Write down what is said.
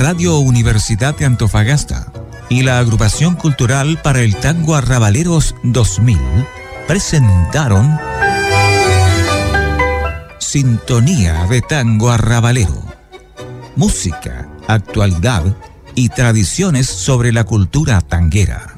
Radio Universidad de Antofagasta y la Agrupación Cultural para el Tango Arrabaleros 2000 presentaron Sintonía de Tango Arrabalero. Música, actualidad y tradiciones sobre la cultura tanguera.